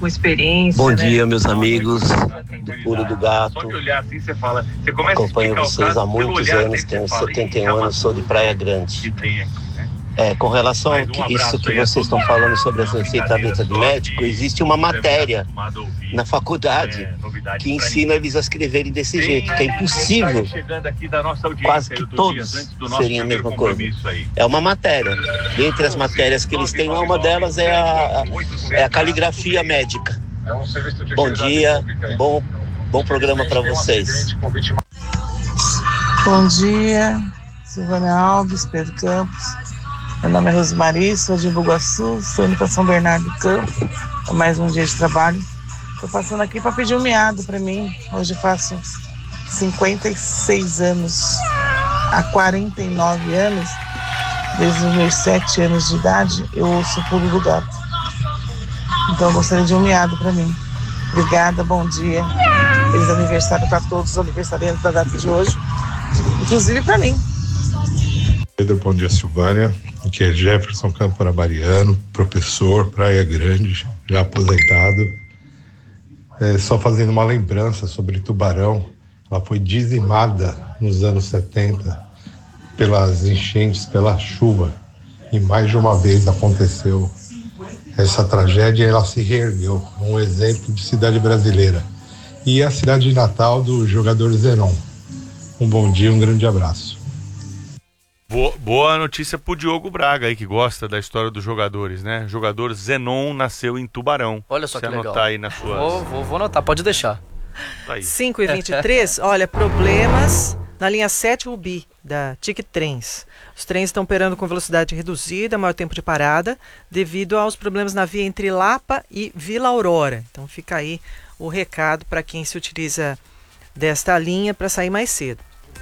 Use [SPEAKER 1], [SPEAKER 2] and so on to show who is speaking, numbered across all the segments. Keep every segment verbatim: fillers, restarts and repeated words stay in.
[SPEAKER 1] com experiência.
[SPEAKER 2] Bom
[SPEAKER 1] né?
[SPEAKER 2] dia, meus amigos do Pulo do Gato.
[SPEAKER 3] Só de olhar assim, você fala, você começa
[SPEAKER 2] Acompanho
[SPEAKER 3] a
[SPEAKER 2] vocês há muitos anos, tenho setenta e um anos, sou de Praia Grande. É, com relação a isso que vocês estão falando sobre as receitamentas do médico, existe uma matéria na faculdade que ensina eles a escreverem desse jeito, que é impossível. Quase que todos seriam a mesma coisa. É uma matéria. Dentre as matérias que eles têm, uma delas é a, é a caligrafia médica. Bom dia, bom, bom programa para vocês.
[SPEAKER 4] Bom dia, Silvânia Alves, Pedro Campos. Meu nome é Rosmari, sou de Bugaçu, estou indo para São Bernardo do Campo, é mais um dia de trabalho. Estou passando aqui para pedir um miado para mim. Hoje faço cinquenta e seis anos, há quarenta e nove anos, desde os meus sete anos de idade, eu ouço o Pulo do Gato. Então eu gostaria de um miado para mim. Obrigada, bom dia. Feliz aniversário para todos os aniversariantes da data de hoje, inclusive para mim.
[SPEAKER 5] Pedro, bom dia, Silvânia. Aqui é Jefferson Campo-Arabariano, professor, Praia Grande, já aposentado. É, só fazendo uma lembrança sobre Tubarão, ela foi dizimada nos anos setenta pelas enchentes, pela chuva, e mais de uma vez aconteceu essa tragédia e ela se reergueu, um exemplo de cidade brasileira. E a cidade de natal do jogador Zenon. Um bom dia, um grande abraço.
[SPEAKER 6] Boa notícia pro Diogo Braga aí, que gosta da história dos jogadores, né? O jogador Zenon nasceu em Tubarão.
[SPEAKER 7] Olha só que legal.
[SPEAKER 6] Você anotar aí nas suas...
[SPEAKER 7] Vou, vou, vou anotar, pode deixar.
[SPEAKER 6] Tá aí.
[SPEAKER 1] cinco e vinte e três, olha, problemas na linha sete Rubi, da T I C Trens. Os trens estão operando com velocidade reduzida, maior tempo de parada, devido aos problemas na via entre Lapa e Vila Aurora. Então fica aí o recado para quem se utiliza desta linha para sair mais cedo.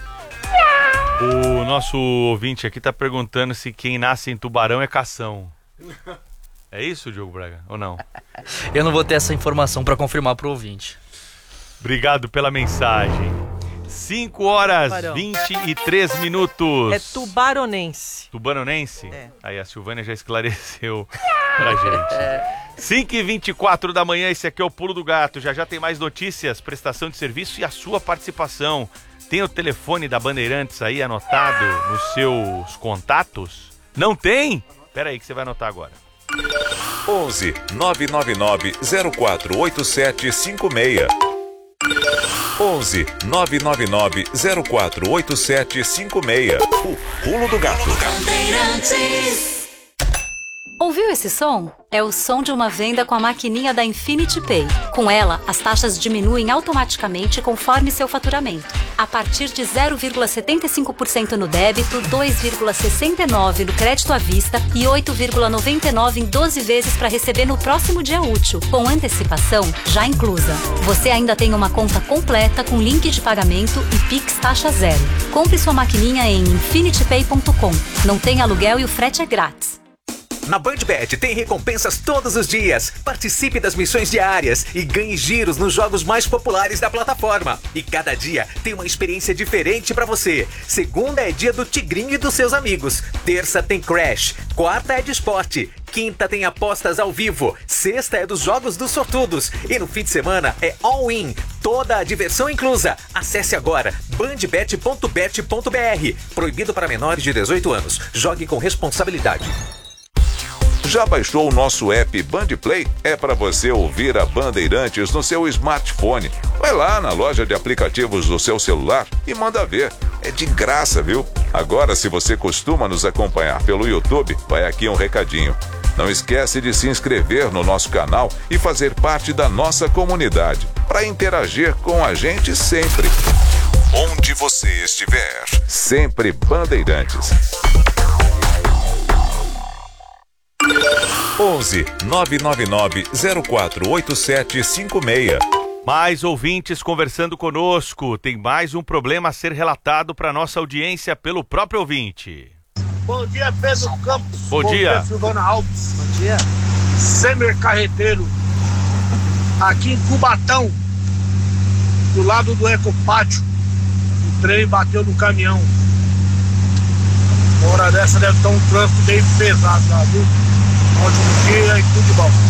[SPEAKER 6] O nosso ouvinte aqui está perguntando se quem nasce em Tubarão é cação. É isso, Diogo Braga, ou não?
[SPEAKER 7] Eu não vou ter essa informação para confirmar para o ouvinte.
[SPEAKER 6] Obrigado pela mensagem. cinco horas
[SPEAKER 1] Tubarão.
[SPEAKER 6] vinte e três minutos.
[SPEAKER 1] É tubaronense.
[SPEAKER 6] Tubaronense?
[SPEAKER 1] É.
[SPEAKER 6] Aí a Silvânia já esclareceu pra gente. cinco e vinte e quatro da manhã, esse aqui é o Pulo do Gato. Já já tem mais notícias, prestação de serviço e a sua participação. Tem o telefone da Bandeirantes aí anotado nos seus contatos? Não tem? Pera aí que você vai anotar agora.
[SPEAKER 8] onze nove nove nove zero quatro oito sete cinco seis. onze nove nove nove zero quatro oito sete cinco seis. O Pulo do Gato.
[SPEAKER 9] Ouviu esse som? É o som de uma venda com a maquininha da Infinity Pay. Com ela, as taxas diminuem automaticamente conforme seu faturamento. A partir de zero vírgula setenta e cinco por cento no débito, dois vírgula sessenta e nove por cento no crédito à vista e oito vírgula noventa e nove por cento em doze vezes para receber no próximo dia útil, com antecipação já inclusa. Você ainda tem uma conta completa com link de pagamento e Pix taxa zero. Compre sua maquininha em infinity pay ponto com. Não tem aluguel e o frete é grátis.
[SPEAKER 10] Na BandBet tem recompensas todos os dias. Participe das missões diárias e ganhe giros nos jogos mais populares da plataforma. E cada dia tem uma experiência diferente pra você. Segunda é dia do Tigrinho e dos seus amigos. Terça tem Crash. Quarta é de esporte. Quinta tem apostas ao vivo. Sexta é dos jogos dos sortudos. E no fim de semana é all-in. Toda a diversão inclusa. Acesse agora bandbet ponto bet ponto br. Proibido para menores de dezoito anos. Jogue com responsabilidade.
[SPEAKER 8] Já baixou o nosso app Bandplay? É para você ouvir a Bandeirantes no seu smartphone. Vai lá na loja de aplicativos do seu celular e manda ver. É de graça, viu? Agora, se você costuma nos acompanhar pelo YouTube, vai aqui um recadinho. Não esquece de se inscrever no nosso canal e fazer parte da nossa comunidade, para interagir com a gente sempre. Onde você estiver, sempre Bandeirantes. onze nove nove nove zero quatro oito sete cinco seis.
[SPEAKER 6] Mais ouvintes conversando conosco. Tem mais um problema a ser relatado para nossa audiência pelo próprio ouvinte.
[SPEAKER 11] Bom dia, Pedro Campos.
[SPEAKER 6] Bom, Bom dia. dia,
[SPEAKER 11] Silvana Alves.
[SPEAKER 1] Bom dia.
[SPEAKER 11] Semer Carreteiro. Aqui em Cubatão, do lado do Ecopátio. O trem bateu no caminhão. Uma hora dessa deve estar um trânsito bem pesado lá, viu? Ótimo dia e tudo de bom.